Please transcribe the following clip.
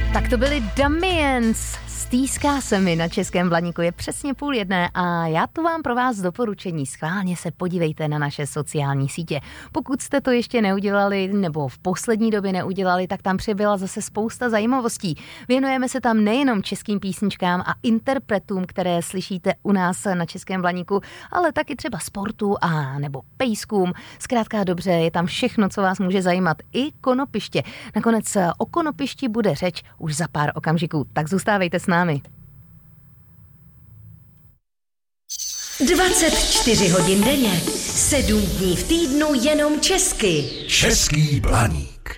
Tak to byli Damiens. Stýská se mi na Českém Blaníku, je přesně 12:30 a já tu mám pro vás doporučení. Schválně se podívejte na naše sociální sítě. Pokud jste to ještě neudělali nebo v poslední době neudělali, tak tam přibyla zase spousta zajímavostí. Věnujeme se tam nejenom českým písničkám a interpretům, které slyšíte u nás na Českém Blaníku, ale taky třeba sportu a nebo pejskům. Zkrátka dobře, je tam všechno, co vás může zajímat, i konopiště. Nakonec o konopišti bude řeč už za pár okamžiků, tak zůstávejte s námi. 24 hodin denně, 7 dní v týdnu jenom česky. Český Blaník.